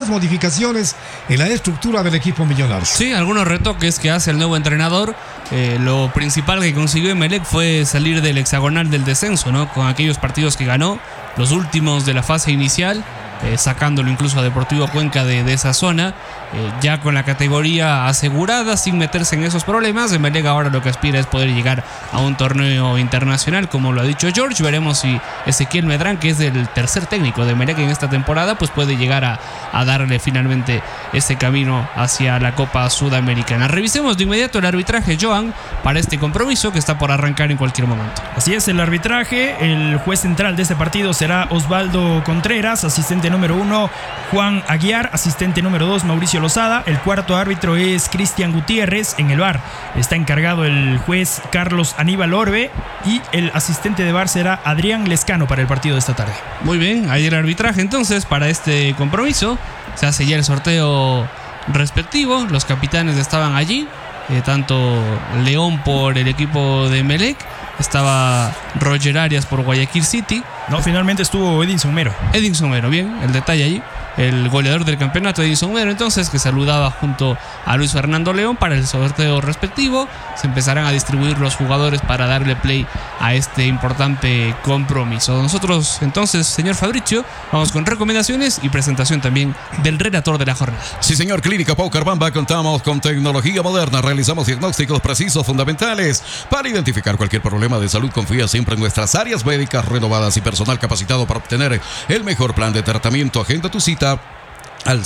modificaciones en la estructura del equipo millonario. Sí, algunos retoques que hace el nuevo entrenador. Lo principal que consiguió Emelec fue salir del hexagonal del descenso, ¿no? Con aquellos partidos que ganó, los últimos de la fase inicial, sacándolo incluso a Deportivo Cuenca de esa zona, ya con la categoría asegurada, sin meterse en esos problemas. Emelec ahora lo que aspira es poder llegar a un torneo internacional, como lo ha dicho George. Veremos si Ezequiel Medrán, que es el tercer técnico de Emelec en esta temporada, pues puede llegar a darle finalmente ese camino hacia la Copa Sudamericana. Revisemos de inmediato el arbitraje, Joan, para este compromiso que está por arrancar en cualquier momento. Así es, el arbitraje. El juez central de este partido será Osvaldo Contreras, asistente número 1 Juan Aguiar, asistente número 2 Mauricio Lozada. El cuarto árbitro es Cristian Gutiérrez. En el VAR está encargado el juez Carlos Aníbal Orbe, y el asistente de VAR será Adrián Lescano para el partido de esta tarde. Muy bien, ahí el arbitraje entonces para este compromiso. Se hace ya el sorteo respectivo. Los capitanes estaban allí, tanto León por el equipo de Emelec, estaba Roger Arias por Guayaquil City. No, finalmente estuvo Edinson Mero. Edinson Mero, bien, el detalle allí. El goleador del campeonato, Edinson Mero, entonces, que saludaba junto a Luis Fernando León para el sorteo respectivo. Se empezarán a distribuir los jugadores para darle play a este importante compromiso. Nosotros, entonces, señor Fabricio, vamos con recomendaciones y presentación también del relator de la jornada. Sí, señor. Clínica Paucarbamba, contamos con tecnología moderna. Realizamos diagnósticos precisos, fundamentales. Para identificar cualquier problema de salud, confía siempre en nuestras áreas médicas renovadas y personal capacitado para obtener el mejor plan de tratamiento. Agenda tu cita al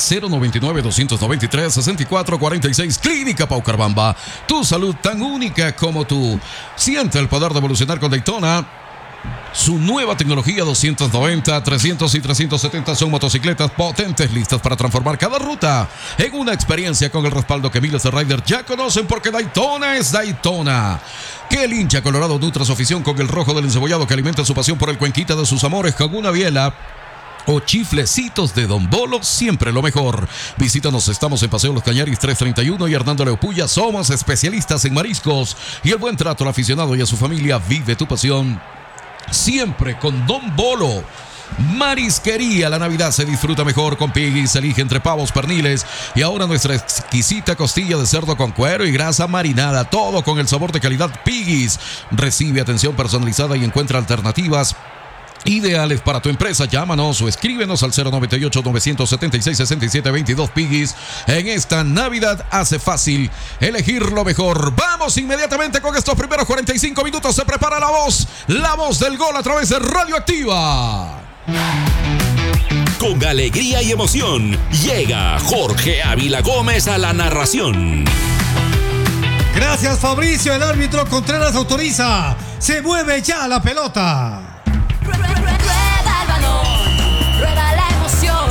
099-293-6446. Clínica Paucarbamba, tu salud tan única como tú. Siente el poder de evolucionar con Daytona. Su nueva tecnología 290, 300 y 370 son motocicletas potentes, listas para transformar cada ruta en una experiencia con el respaldo que miles de riders ya conocen, porque Daytona es Daytona. Que el hincha colorado nutra su afición con el rojo del encebollado, que alimenta su pasión por el cuenquita de sus amores con una biela o chiflecitos de Don Bolo, siempre lo mejor. Visítanos, estamos en Paseo Los Cañaris 331 y Hernando Leopulla. Somos especialistas en mariscos y el buen trato al aficionado y a su familia. Vive tu pasión siempre con Don Bolo. Marisquería, la Navidad se disfruta mejor con Piggy's. Elige entre pavos, perniles y ahora nuestra exquisita costilla de cerdo con cuero y grasa marinada, todo con el sabor de calidad Piggy's. Recibe atención personalizada y encuentra alternativas ideales para tu empresa. Llámanos o escríbenos al 098-976-6722. Piggy's, en esta Navidad hace fácil elegir lo mejor. Vamos inmediatamente con estos primeros 45 minutos. Se prepara la voz del gol a través de Radioactiva. Con alegría y emoción llega Jorge Ávila Gómez a la narración. Gracias, Fabricio. El árbitro Contreras autoriza. Se mueve ya la pelota. Rueda el balón, rueda la emoción.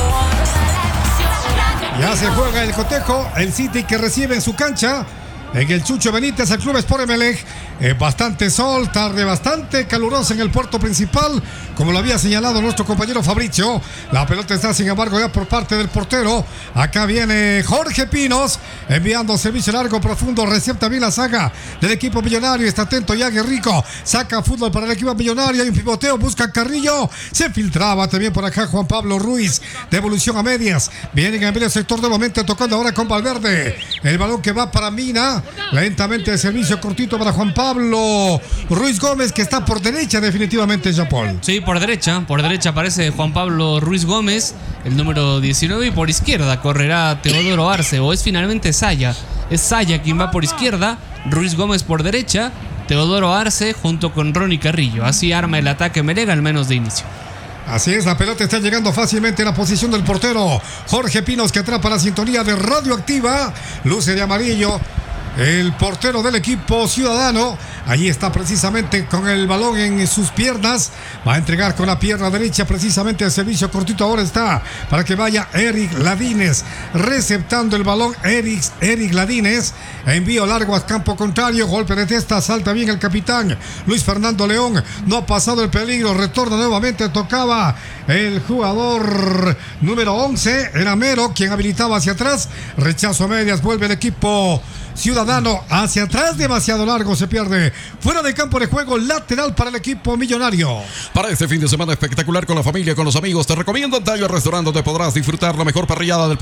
Ya se juega el cotejo. El City que recibe en su cancha, en el Chucho Benítez, al Club Sport Emelec. Bastante sol, tarde bastante calurosa en el puerto principal, como lo había señalado nuestro compañero Fabricio. La pelota está, sin embargo, ya por parte del portero. Acá viene Jorge Pinos, enviando servicio largo, profundo. Recepta bien la saga del equipo millonario. Está atento ya Guerrico. Saca fútbol para el equipo millonario. Hay un pivoteo, busca Carrillo. Se filtraba también por acá Juan Pablo Ruiz. Devolución a medias. Viene en el medio sector de momento, tocando ahora con Valverde. El balón que va para Mina. Lentamente el servicio cortito para Juan Pablo Ruiz Gómez, que está por derecha definitivamente, Jean-Paul. Sí, por derecha aparece Juan Pablo Ruiz Gómez, el número 19, y por izquierda correrá Teodoro Arce, o es finalmente Saya. Es Saya quien va por izquierda, Ruiz Gómez por derecha, Teodoro Arce junto con Ronnie Carrillo. Así arma el ataque Emelec, al menos de inicio. Así es, la pelota está llegando fácilmente a la posición del portero Jorge Pinos, que atrapa la sintonía de Radioactiva. Luce de amarillo el portero del equipo ciudadano. Allí está precisamente con el balón en sus piernas. Va a entregar con la pierna derecha precisamente el servicio cortito. Ahora está para que vaya Eric Ladines, receptando el balón. Eric Ladines. Envío largo a campo contrario. Golpe de testa. Salta bien el capitán Luis Fernando León. No ha pasado el peligro. Retorna nuevamente. Tocaba el jugador número 11. Era Mero quien habilitaba hacia atrás. Rechazo a medias. Vuelve el equipo ciudadano hacia atrás, demasiado largo, se pierde fuera de campo de juego, lateral para el equipo millonario. Para este fin de semana espectacular con la familia, con los amigos, te recomiendo Antalya Restaurante, donde podrás disfrutar la mejor parrillada del